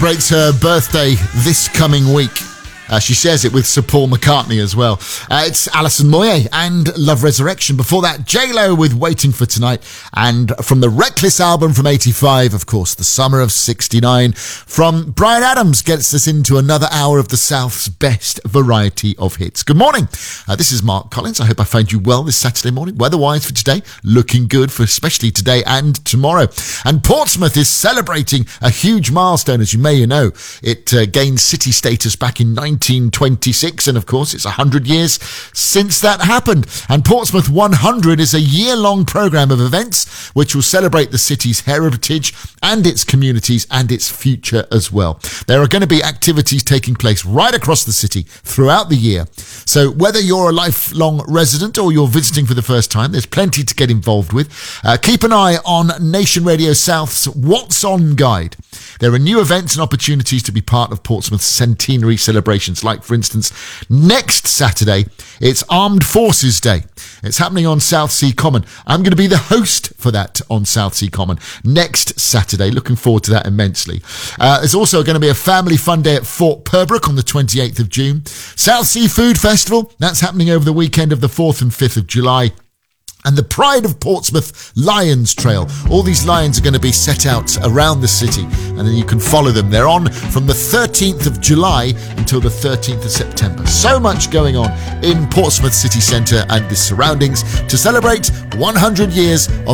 celebrates her birthday this coming week. She shares it with Sir Paul McCartney as well. It's Alison Moyet and Love Resurrection. Before that, J-Lo with Waiting for Tonight. And from the Reckless album from 85, of course, The Summer of 69. From Bryan Adams gets us into another hour of the South's best variety of hits. Good morning. This is Mark Collins. I hope I find you well this Saturday morning. Weather-wise for today, looking good for especially today and tomorrow. And Portsmouth is celebrating a huge milestone, as you may know. It gained city status back in 1926, and of course it's 100 years since that happened. And Portsmouth 100 is a year-long programme of events which will celebrate the city's heritage and its communities and its future as well. There are going to be activities taking place right across the city throughout the year. So whether you're a lifelong resident or you're visiting for the first time, there's plenty to get involved with. Keep an eye on Nation Radio South's What's On guide. There are new events and opportunities to be part of Portsmouth's centenary celebrations, like, for instance, next Saturday, it's Armed Forces Day. It's happening on Southsea Common. I'm going to be the host for that on Southsea Common next Saturday. Looking forward to that immensely. There's also going to be a family fun day at Fort Purbrook on the 28th of June. Southsea Food Festival, that's happening over the weekend of the 4th and 5th of July. And the Pride of Portsmouth Lions Trail. All these lions are going to be set out around the city, and then you can follow them. They're on from the 13th of July until the 13th of September. So much going on in Portsmouth city centre and the surroundings to celebrate 100 years of